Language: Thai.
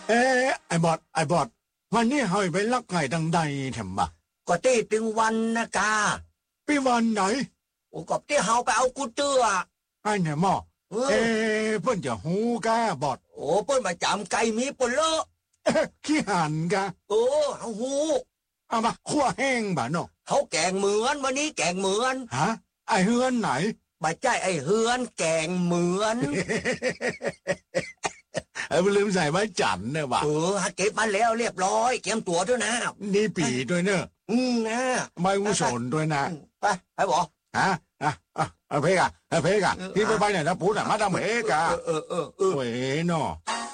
ไอ้บอดวันนี้เฮาไปลักไก่ดังใดแถมบ่ก็ตีตึงวันนะกาปีวันไหนโอ้ก็ที่เฮาไปเอากูเตื้อไอ้เนี่ยหม้อเพิ่นจะฮู้กาบอดโอ้เปิ้นมาจำไก่มีเปิ้นเลอะขี้หันกะโอ้เฮาฮู้เอามาคั่วแห้งบ่เนาะเฮาแกงเหมือนวันนี้แกงเหมือนฮะไอ้เฮือนไหนบ่ใช่ไอ้เฮือนแกงเหมือนลืมใส่ไม้จันเนี่ยว่ะเก็บมาแล้วเรียบร้อยเตรียมตัวด้วยนะนี่ปีด้วยเนอะนะไม่งูสนด้วยนะไปบอกฮะเพกะที่ไปไหนนะปูน่ะมาดามเพกะเว้ยเนาะ